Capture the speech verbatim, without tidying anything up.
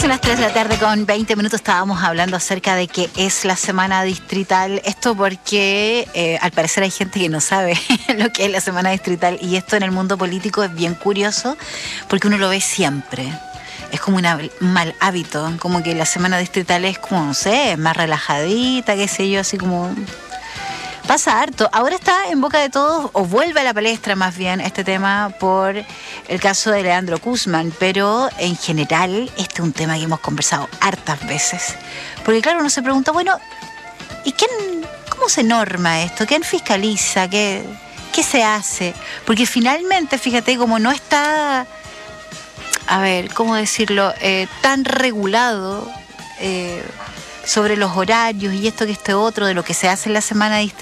Son las tres de la tarde con veinte minutos. Estábamos hablando acerca de qué es la semana distrital. Esto porque eh, al parecer hay gente que no sabe lo que es la semana distrital, y esto en el mundo político es bien curioso porque uno lo ve siempre. Es como una, un mal hábito, como que la semana distrital es como, no sé, más relajadita, qué sé yo, así como... Pasa harto. Ahora está en boca de todos, o vuelve a la palestra más bien, este tema por el caso de Leandro Guzmán, pero en general este es un tema que hemos conversado hartas veces. Porque claro, uno se pregunta, bueno, ¿y quién, cómo se norma esto? ¿Quién fiscaliza? ¿Qué, qué se hace? Porque finalmente, fíjate, como no está, a ver, ¿cómo decirlo?, eh, tan regulado eh, sobre los horarios y esto que este otro, de lo que se hace en la semana distrital,